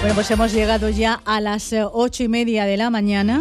Bueno, pues hemos llegado ya a las 8:30 de la mañana.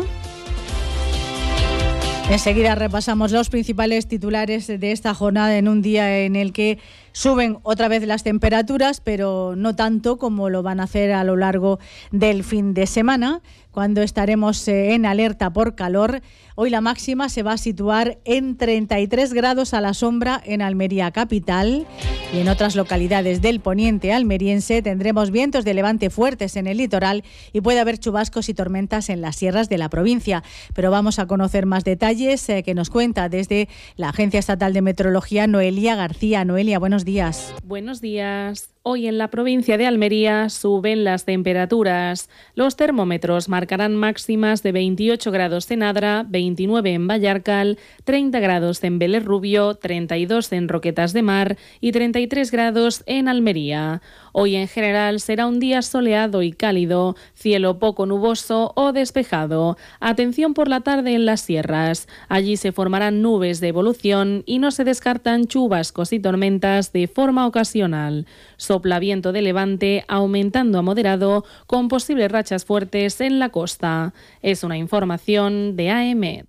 Enseguida repasamos los principales titulares de esta jornada en un día en el que suben otra vez las temperaturas, pero no tanto como lo van a hacer a lo largo del fin de semana, cuando estaremos en alerta por calor. Hoy la máxima se va a situar en 33 grados a la sombra en Almería capital, y en otras localidades del poniente almeriense tendremos vientos de levante fuertes en el litoral y puede haber chubascos y tormentas en las sierras de la provincia. Pero vamos a conocer más detalles que nos cuenta desde la Agencia Estatal de Meteorología Noelia García. Noelia, buenos días. Buenos días. Hoy en la provincia de Almería suben las temperaturas. Los termómetros marcarán máximas de 28 grados en Adra, 29 en Vallarcal, 30 grados en Vélez Rubio, 32 en Roquetas de Mar y 33 grados en Almería. Hoy en general será un día soleado y cálido, cielo poco nuboso o despejado. Atención por la tarde en las sierras. Allí se formarán nubes de evolución y no se descartan chubascos y tormentas de forma ocasional. Sopla viento de levante aumentando a moderado con posibles rachas fuertes en la costa. Es una información de AEMET.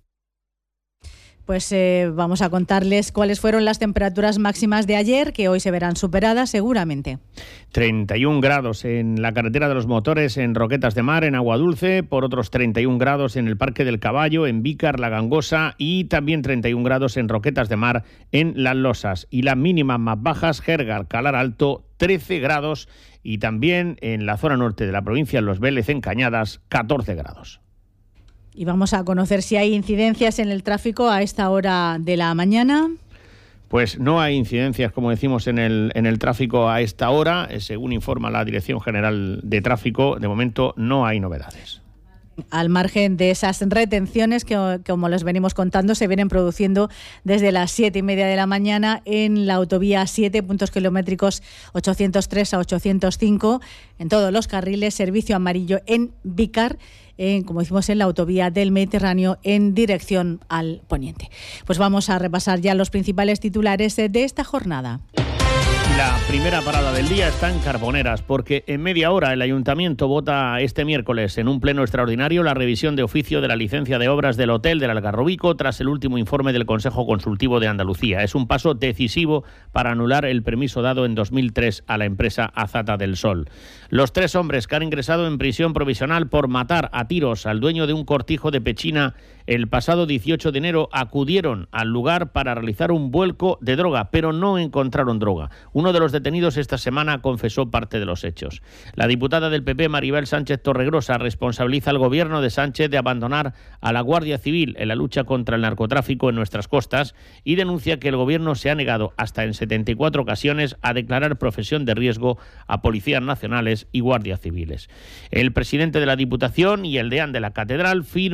Pues vamos a contarles cuáles fueron las temperaturas máximas de ayer, que hoy se verán superadas seguramente. 31 grados en la carretera de los Motores en Roquetas de Mar, en Aguadulce, por otros 31 grados en el Parque del Caballo, en Vícar, La Gangosa, y también 31 grados en Roquetas de Mar, en Las Losas. Y las mínimas más bajas, Gerga, Calar Alto, 13 grados, y también en la zona norte de la provincia, en Los Vélez, en Cañadas, 14 grados. Y vamos a conocer si hay incidencias en el tráfico a esta hora de la mañana. Pues no hay incidencias, como decimos, en el tráfico a esta hora. Según informa la Dirección General de Tráfico, de momento no hay novedades. Al margen de esas retenciones que, como les venimos contando, se vienen produciendo desde las 7:30 de la mañana en la autovía 7, puntos kilométricos 803 a 805, en todos los carriles, servicio amarillo en Vícar, como decimos, en la autovía del Mediterráneo en dirección al poniente. Pues vamos a repasar ya los principales titulares de esta jornada. La primera parada del día está en Carboneras, porque en media hora el Ayuntamiento vota este miércoles en un pleno extraordinario la revisión de oficio de la licencia de obras del Hotel del Algarrobico tras el último informe del Consejo Consultivo de Andalucía. Es un paso decisivo para anular el permiso dado en 2003 a la empresa Azata del Sol. Los 3 hombres que han ingresado en prisión provisional por matar a tiros al dueño de un cortijo de Pechina el pasado 18 de enero acudieron al lugar para realizar un vuelco de droga, pero no encontraron droga. Uno de los detenidos esta semana confesó parte de los hechos. La diputada del PP, Maribel Sánchez Torregrosa, responsabiliza al gobierno de Sánchez de abandonar a la Guardia Civil en la lucha contra el narcotráfico en nuestras costas y denuncia que el gobierno se ha negado hasta en 74 ocasiones a declarar profesión de riesgo a policías nacionales y guardias civiles. El presidente de la Diputación y el deán de la Catedral firman